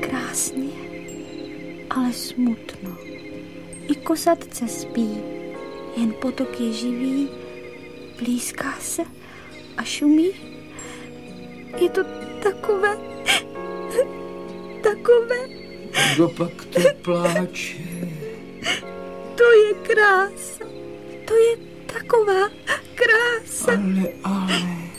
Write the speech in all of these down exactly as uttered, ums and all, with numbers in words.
krásně, ale smutno. I kosatce spí, jen potok je živý, blízká se a šumí. Je to takové, takové. Kdo pak to pláče? To je krása, to je taková krása. Ale, ale,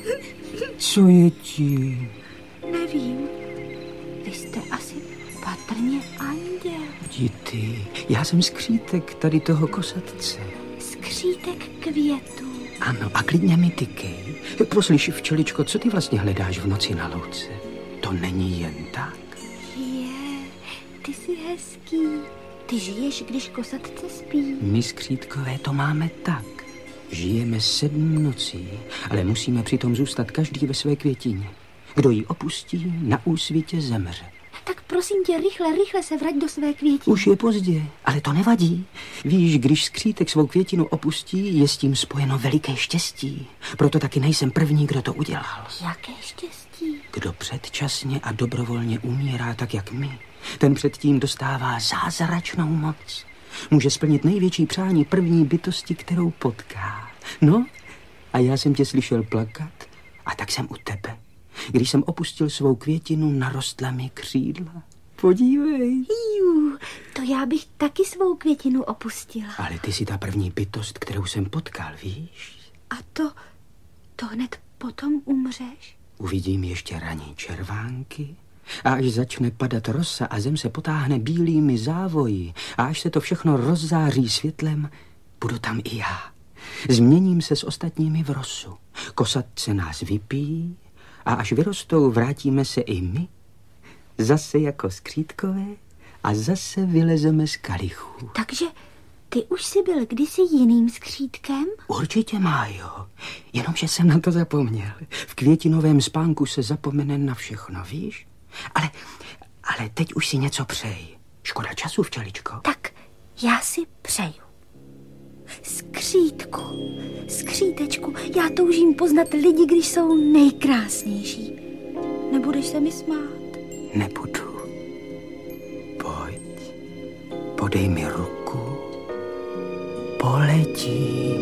co je tím? Nevím, vy jste asi patrně anděl. Jdi ty, já jsem skřítek tady toho kosatce. Skřítek květů. Ano, a klidně mi tykej. Poslyš, včeličko, co ty vlastně hledáš v noci na louce? To není jen tak. Je, ty jsi hezký. Ty žiješ, když kosatce spí. My skřítkové to máme tak. Žijeme sedm nocí, ale musíme přitom zůstat každý ve své květině. Kdo ji opustí, na úsvitě zemře. Tak prosím tě, rychle, rychle se vrať do své květiny. Už je pozdě, ale to nevadí. Víš, když skřítek svou květinu opustí, je s tím spojeno veliké štěstí. Proto taky nejsem první, kdo to udělal. Jaké štěstí? Kdo předčasně a dobrovolně umírá tak, jak my, ten předtím dostává zázračnou moc. Může splnit největší přání první bytosti, kterou potká. No, a já jsem tě slyšel plakat, a tak jsem u tebe. Když jsem opustil svou květinu, narostla mi křídla. Podívej. Jú, to já bych taky svou květinu opustila. Ale ty jsi ta první bytost, kterou jsem potkal, víš? A to, to hned potom umřeš? Uvidím ještě raní červánky a až začne padat rosa a zem se potáhne bílými závoji a až se to všechno rozzáří světlem, budu tam i já. Změním se s ostatními v rosu. Kosatce nás vypijí a až vyrostou, vrátíme se i my. Zase jako skřítkové a zase vylezeme z kalichů. Takže ty už jsi byl kdysi jiným skřítkem? Určitě, Májo, jenomže jsem na to zapomněl. V květinovém spánku se zapomene na všechno, víš? Ale, ale teď už si něco přej. Škoda času, včeličko. Tak já si přeju. Skřítku, skřítečku, já toužím poznat lidi, když jsou nejkrásnější. Nebudeš se mi smát? Nebudu. Pojď, podej mi ruku, poletí.